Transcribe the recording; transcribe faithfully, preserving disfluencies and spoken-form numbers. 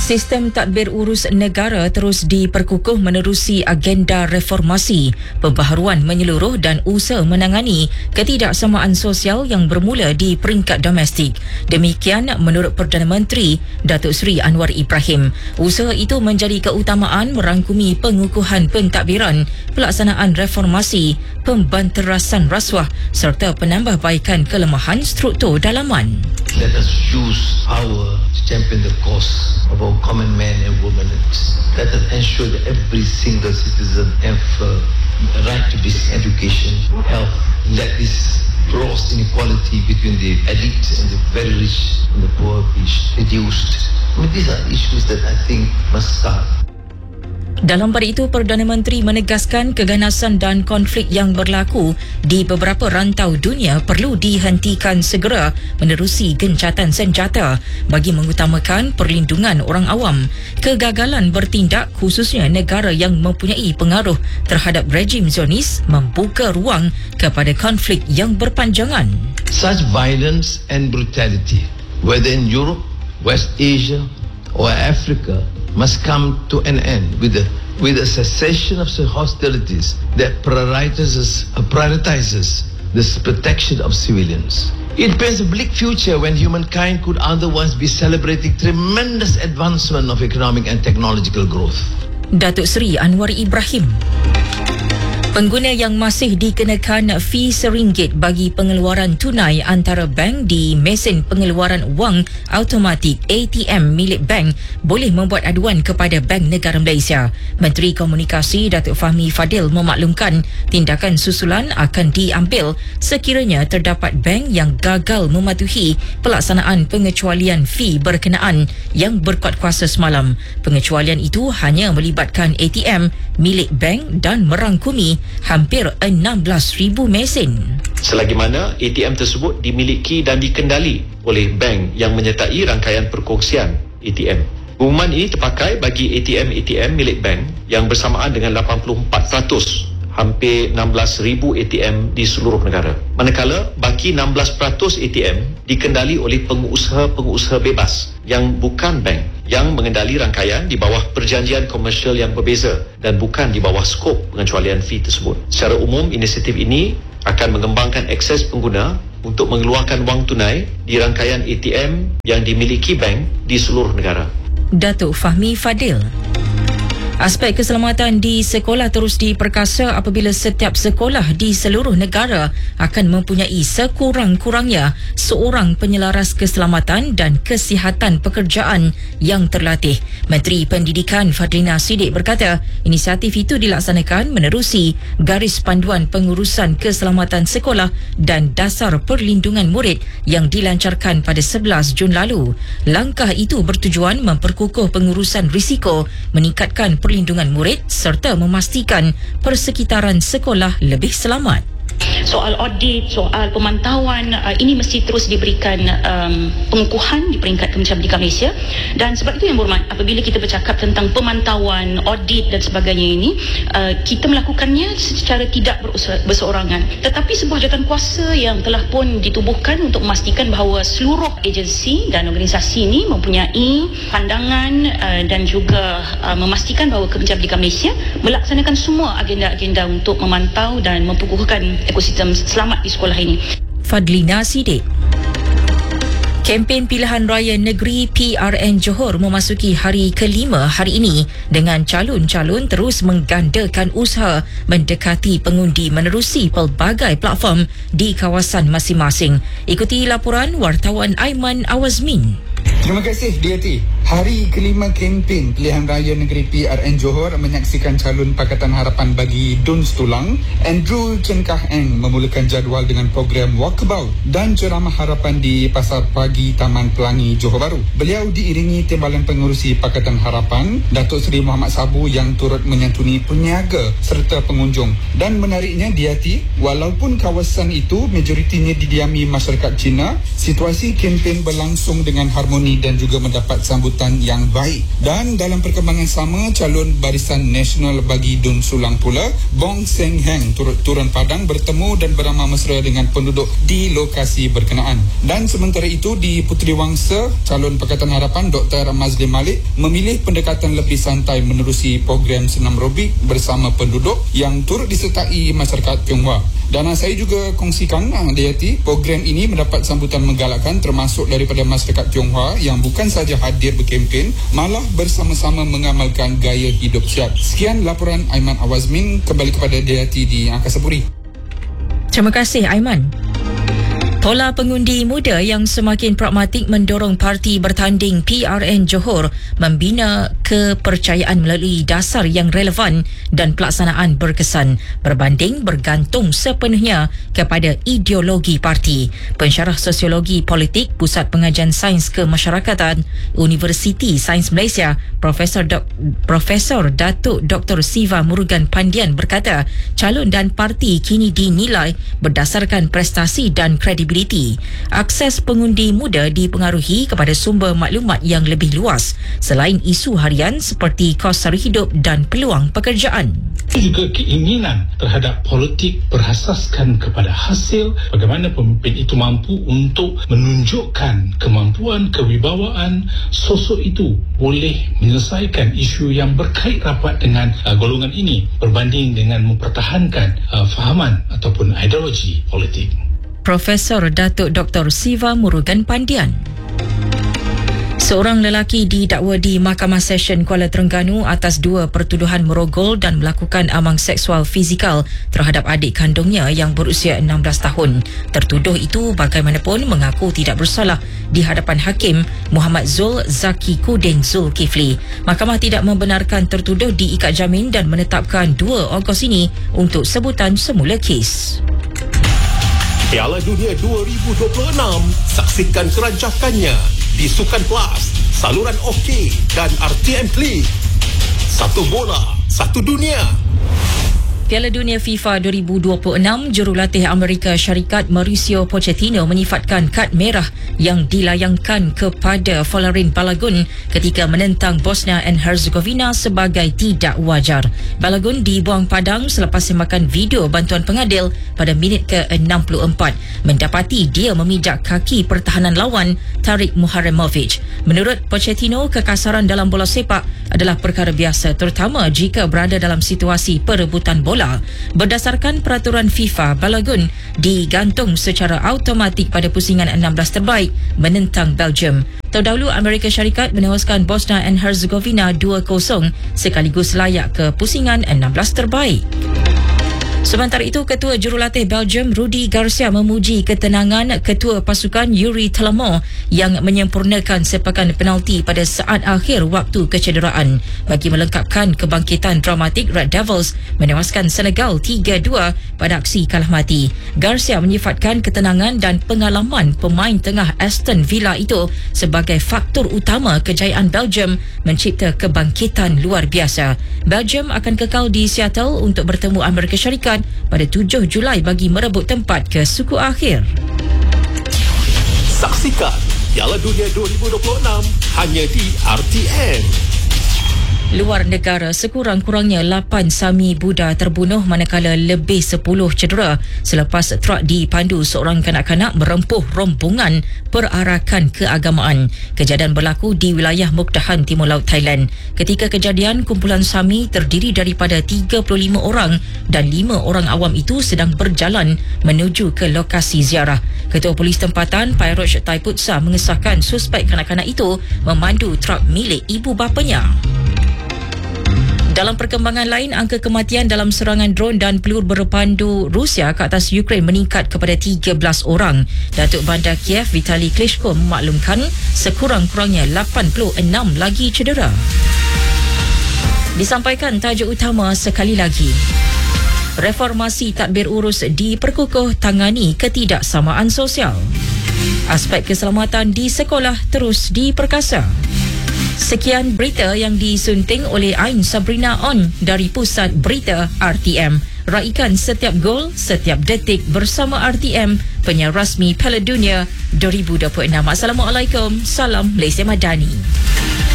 Sistem tadbir urus negara terus diperkukuh menerusi agenda reformasi, pembaharuan menyeluruh dan usaha menangani ketidaksamaan sosial yang bermula di peringkat domestik. Demikian menurut Perdana Menteri Datuk Seri Anwar Ibrahim. Usaha itu menjadi keutamaan merangkumi pengukuhan pentadbiran, pelaksanaan reformasi, pembanterasan rasuah serta penambahbaikan kelemahan struktur dalaman. Let us use power to champion the cause of our common men and women. Let us ensure that every single citizen have uh, a right to this education, health. Let this gross inequality between the elite and the very rich and the poor be reduced. I mean, these are issues that I think must start. Dalam pada itu, Perdana Menteri menegaskan keganasan dan konflik yang berlaku di beberapa rantau dunia perlu dihentikan segera menerusi gencatan senjata bagi mengutamakan perlindungan orang awam. Kegagalan bertindak khususnya negara yang mempunyai pengaruh terhadap rejim Zionis membuka ruang kepada konflik yang berpanjangan. Such violence and brutality, whether in Europe, West Asia or Africa, must come to an end with a, with a cessation of hostilities that prioritizes, uh, prioritizes the protection of civilians. It paints a bleak future when humankind could otherwise be celebrating tremendous advancement of economic and technological growth. Datuk Seri Anwar Ibrahim. Pengguna yang masih dikenakan fee seringgit bagi pengeluaran tunai antara bank di mesin pengeluaran wang automatik A T M milik bank boleh membuat aduan kepada Bank Negara Malaysia. Menteri Komunikasi Datuk Fahmi Fadil memaklumkan tindakan susulan akan diambil sekiranya terdapat bank yang gagal mematuhi pelaksanaan pengecualian fee berkenaan yang berkuat kuasa semalam. Pengecualian itu hanya melibatkan A T M milik bank dan merangkumi hampir enam belas ribu mesin. Selagi mana A T M tersebut dimiliki dan dikendali oleh bank yang menyertai rangkaian perkongsian A T M. Pengumuman ini terpakai bagi A T M-A T M milik bank yang bersamaan dengan lapan puluh empat peratus hampir enam belas ribu A T M di seluruh negara. Manakala baki enam belas peratus A T M dikendali oleh pengusaha-pengusaha bebas yang bukan bank yang mengendali rangkaian di bawah perjanjian komersial yang berbeza dan bukan di bawah skop pengecualian fee tersebut. Secara umum, inisiatif ini akan mengembangkan akses pengguna untuk mengeluarkan wang tunai di rangkaian A T M yang dimiliki bank di seluruh negara. Datuk Fahmi Fadil. Aspek keselamatan di sekolah terus diperkasa apabila setiap sekolah di seluruh negara akan mempunyai sekurang-kurangnya seorang penyelaras keselamatan dan kesihatan pekerjaan yang terlatih. Menteri Pendidikan Fadlina Siddiq berkata, inisiatif itu dilaksanakan menerusi garis panduan pengurusan keselamatan sekolah dan dasar perlindungan murid yang dilancarkan pada sebelas Jun lalu. Langkah itu bertujuan memperkukuh pengurusan risiko, meningkatkan perlindungan murid serta memastikan persekitaran sekolah lebih selamat. Soal audit, soal pemantauan, uh, ini mesti terus diberikan um, pengukuhan di peringkat Kementerian Pendidikan Malaysia. Dan sebab itu yang berhormat, apabila kita bercakap tentang pemantauan, audit dan sebagainya ini, uh, kita melakukannya secara tidak berseorangan. Tetapi sebuah jawatankuasa yang telah pun ditubuhkan untuk memastikan bahawa seluruh agensi dan organisasi ini mempunyai pandangan uh, dan juga uh, memastikan bahawa Kementerian Pendidikan Malaysia melaksanakan semua agenda-agenda untuk memantau dan memperkukuhkan ekosistem selamat di sekolah ini. Fadlina Siddiq. Kempen pilihan raya negeri P R N Johor memasuki hari kelima hari ini dengan calon-calon terus menggandakan usaha mendekati pengundi menerusi pelbagai platform di kawasan masing-masing. Ikuti laporan wartawan Aiman Awazmin. Terima kasih D T. Hari kelima kempen pilihan raya negeri P R N Johor menyaksikan calon Pakatan Harapan bagi Dun Setulang, Andrew Chen Kah Eng memulakan jadual dengan program walkabout dan ceramah harapan di Pasar Pagi Taman Pelangi Johor Bahru. Beliau diiringi timbalan pengurusi Pakatan Harapan, Datuk Seri Muhammad Sabu yang turut menyantuni peniaga serta pengunjung. Dan menariknya D T, walaupun kawasan itu majoritinya didiami masyarakat Cina, situasi kempen berlangsung dengan harmoni dan juga mendapat sambutan sambutan yang baik. Dan dalam perkembangan sama, calon Barisan Nasional bagi Dun Sulang pula, Bong Seng Heng turut turun padang bertemu dan beramah mesra dengan penduduk di lokasi berkenaan. Dan sementara itu di Puteri Wangsa, calon Pakatan Harapan Doktor Mazli Malik memilih pendekatan lebih santai menerusi program senam robik bersama penduduk yang turut disertai masyarakat Tionghoa. Dan saya juga kongsikan Dayati, program ini mendapat sambutan menggalakkan termasuk daripada masyarakat Tionghoa yang bukan sahaja hadir berkempen, malah bersama-sama mengamalkan gaya hidup sihat. Sekian laporan Aiman Awazmin, kembali kepada Dayati di Angkasa Puri. Terima kasih Aiman. Pola pengundi muda yang semakin pragmatik mendorong parti bertanding P R N Johor membina kepercayaan melalui dasar yang relevan dan pelaksanaan berkesan berbanding bergantung sepenuhnya kepada ideologi parti. Pensyarah Sosiologi Politik Pusat Pengajian Sains Kemasyarakatan Universiti Sains Malaysia, Profesor Dok, Profesor Datuk Doktor Siva Murugan Pandian berkata, calon dan parti kini dinilai berdasarkan prestasi dan kredibiliti. Akses pengundi muda dipengaruhi kepada sumber maklumat yang lebih luas selain isu harian seperti kos sara hidup dan peluang pekerjaan. Juga keinginan terhadap politik berasaskan kepada hasil, bagaimana pemimpin itu mampu untuk menunjukkan kemampuan, kewibawaan sosok itu boleh menyelesaikan isu yang berkait rapat dengan uh, golongan ini berbanding dengan mempertahankan uh, fahaman ataupun ideologi politik. Profesor Datuk Doktor Siva Murugan Pandian. Seorang lelaki didakwa di Mahkamah Session Kuala Terengganu atas dua pertuduhan merogol dan melakukan amang seksual fizikal terhadap adik kandungnya yang berusia enam belas tahun. Tertuduh itu bagaimanapun mengaku tidak bersalah di hadapan Hakim Muhammad Zul Zaki Kudin Zulkifli. Mahkamah tidak membenarkan tertuduh diikat jamin dan menetapkan dua Ogos ini untuk sebutan semula kes. Piala Dunia dua ribu dua puluh enam, saksikan kerancakannya di Sukan Plus, saluran OK dan R T M Klik. Satu bola, satu dunia. Piala Dunia FIFA dua ribu dua puluh enam, jurulatih Amerika Syarikat Mauricio Pochettino menyifatkan kad merah yang dilayangkan kepada Folarin Balagun ketika menentang Bosnia and Herzegovina sebagai tidak wajar. Balagun dibuang padang selepas semakan video bantuan pengadil pada minit ke enam puluh empat, mendapati dia memijak kaki pertahanan lawan Tarik Muharremovic. Menurut Pochettino, kekasaran dalam bola sepak adalah perkara biasa, terutama jika berada dalam situasi perebutan bola. Berdasarkan peraturan FIFA, Balagun digantung secara automatik pada pusingan enam belas terbaik menentang Belgium. Terdahulu Amerika Syarikat menewaskan Bosnia and Herzegovina dua kosong sekaligus layak ke pusingan enam belas terbaik. Sementara itu, Ketua Jurulatih Belgium Rudi Garcia memuji ketenangan Ketua Pasukan Yuri Tielemans yang menyempurnakan sepakan penalti pada saat akhir waktu kecederaan bagi melengkapkan kebangkitan dramatik Red Devils menewaskan Senegal tiga dua pada aksi kalah mati. Garcia menyifatkan ketenangan dan pengalaman pemain tengah Aston Villa itu sebagai faktor utama kejayaan Belgium mencipta kebangkitan luar biasa. Belgium akan kekal di Seattle untuk bertemu Amerika Syarikat pada tujuh Julai bagi merebut tempat ke suku akhir. Saksikan Piala Dunia dua ribu dua puluh enam hanya di R T M. Luar negara, sekurang-kurangnya lapan Sami Buddha terbunuh manakala lebih sepuluh cedera selepas truk dipandu seorang kanak-kanak merempuh rombongan perarakan keagamaan. Kejadian berlaku di wilayah Mukdahan, Timur Laut Thailand. Ketika kejadian, kumpulan Sami terdiri daripada tiga puluh lima orang dan lima orang awam itu sedang berjalan menuju ke lokasi ziarah. Ketua Polis tempatan, Pairoj Taiputsa, mengesahkan suspek kanak-kanak itu memandu truk milik ibu bapanya. Dalam perkembangan lain, angka kematian dalam serangan dron dan peluru berpandu Rusia ke atas Ukraine meningkat kepada tiga belas orang. Datuk Bandar Kiev Vitali Klitschko memaklumkan sekurang-kurangnya lapan puluh enam lagi cedera. Disampaikan tajuk utama sekali lagi. Reformasi tadbir urus diperkukuh tangani ketidaksamaan sosial. Aspek keselamatan di sekolah terus diperkasa. Sekian berita yang disunting oleh Ain Sabrina On dari Pusat Berita R T M. Raikan setiap gol, setiap detik bersama R T M, penyiar rasmi Piala Dunia dua ribu dua puluh enam. Assalamualaikum, salam Malaysia Madani.